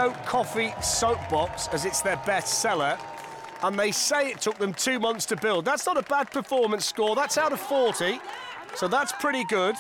Shikano Coffee Soapbox, as it's their best seller. And they say it took them 2 months to build. That's not a bad performance score. That's out of 40. So that's pretty good.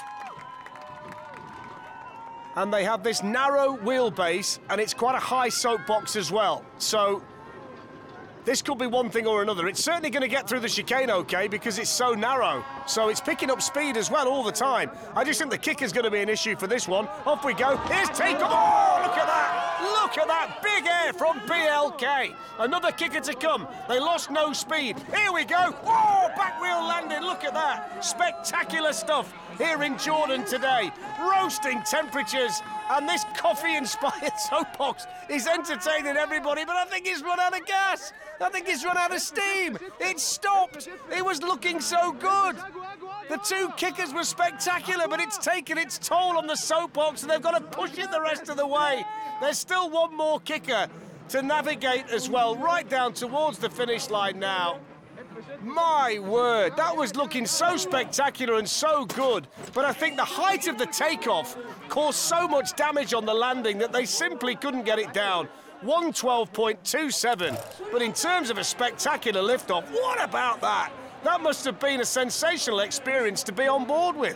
And they have this narrow wheelbase, and it's quite a high soapbox as well. So this could be one thing or another. It's certainly going to get through the chicane okay because it's so narrow. So it's picking up speed as well all the time. I just think the kick is going to be an issue for this one. Off we go. Here's takeoff. Oh, look at that. Look at that. Big air from BLK. Another kicker to come. They lost no speed. Here we go. Oh, back wheel landing. Look at that. Spectacular stuff here in Jordan today. Roasting temperatures. And this coffee-inspired soapbox is entertaining everybody, but I think he's run out of gas. I think he's run out of steam. It stopped. It was looking so good. The two kickers were spectacular, but it's taken its toll on the soapbox, and they've got to push it the rest of the way. There's still one more kicker to navigate as well, right down towards the finish line now. My word, that was looking so spectacular and so good, but I think the height of the takeoff caused so much damage on the landing that they simply couldn't get it down. 112.27, but in terms of a spectacular liftoff, what about that? That must have been a sensational experience to be on board with.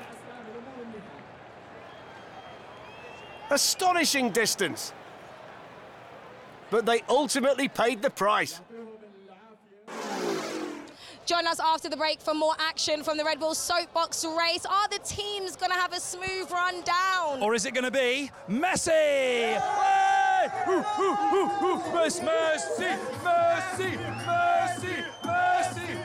Astonishing distance, but they ultimately paid the price. Join us after the break for more action from the Red Bull Soapbox race. Are the teams going to have a smooth run down? Or is it going to be Messi? Hey! Mercy, mercy, mercy, mercy, mercy.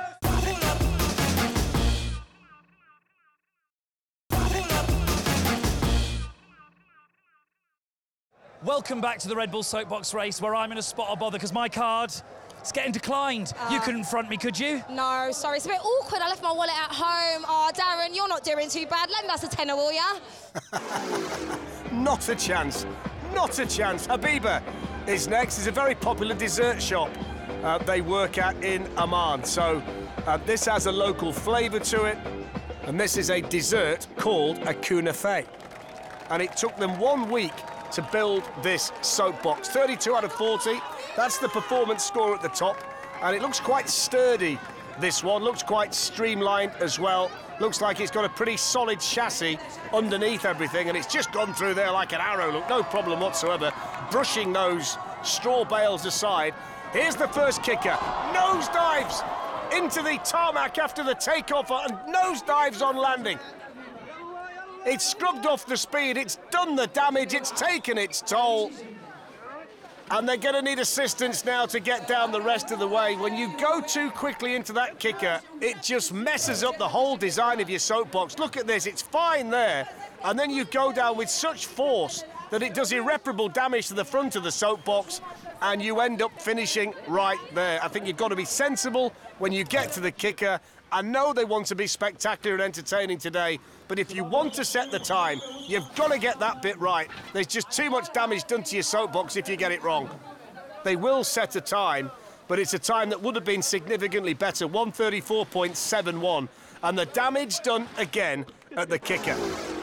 Welcome back to the Red Bull Soapbox race, where I'm in a spot of bother because my card is getting declined. You couldn't front me, could you? No, sorry, it's a bit awkward. I left my wallet at home. Oh, Darren, you're not doing too bad. Lend us a tenner, will ya? Not a chance. Not a chance. Habiba is next. It's a very popular dessert shop they work at in Amman. So this has a local flavour to it. And this is a dessert called a kunafe. And it took them 1 week to build this soapbox. 32 out of 40. That's the performance score at the top. And it looks quite sturdy, this one. Looks quite streamlined as well. Looks like it's got a pretty solid chassis underneath everything, and it's just gone through there like an arrow. Look, no problem whatsoever. Brushing those straw bales aside. Here's the first kicker. Nosedives into the tarmac after the takeoff, and nosedives on landing. It's scrubbed off the speed, it's done the damage, it's taken its toll. And they're going to need assistance now to get down the rest of the way. When you go too quickly into that kicker, it just messes up the whole design of your soapbox. Look at this, it's fine there. And then you go down with such force that it does irreparable damage to the front of the soapbox, and you end up finishing right there. I think you've got to be sensible when you get to the kicker. I know they want to be spectacular and entertaining today, but if you want to set the time, you've got to get that bit right. There's just too much damage done to your soapbox if you get it wrong. They will set a time, but it's a time that would have been significantly better, 134.71, and the damage done again at the kicker.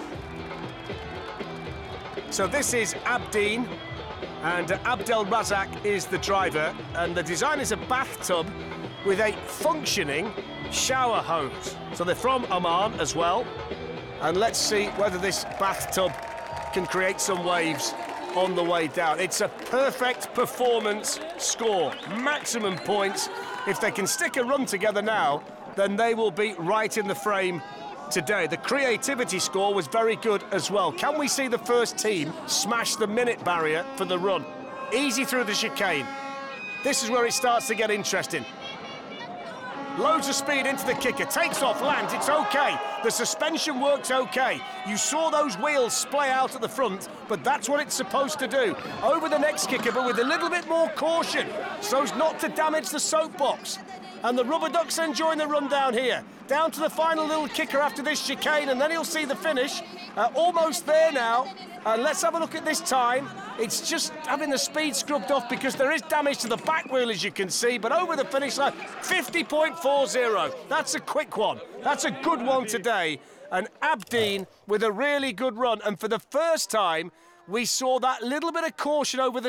So this is Abdeen, and Abdel Razak is the driver, and the design is a bathtub with a functioning shower hose. So they're from Amman as well. And let's see whether this bathtub can create some waves on the way down. It's a perfect performance score. Maximum points. If they can stick a run together now, then they will be right in the frame today. The creativity score was very good as well. Can we see the first team smash the minute barrier for the run? Easy through the chicane. This is where it starts to get interesting. Loads of speed into the kicker, takes off, lands, it's okay. The suspension works okay. You saw those wheels splay out at the front, but that's what it's supposed to do. Over the next kicker, but with a little bit more caution, so as not to damage the soapbox. And the Rubber Ducks enjoying the run down here. Down to the final little kicker after this chicane, and then he'll see the finish. Almost there now. Let's have a look at this time. It's just having the speed scrubbed off because there is damage to the back wheel, as you can see, but over the finish line, 50.40. That's a quick one. That's a good one today. And Abdeen with a really good run. And for the first time, we saw that little bit of caution over the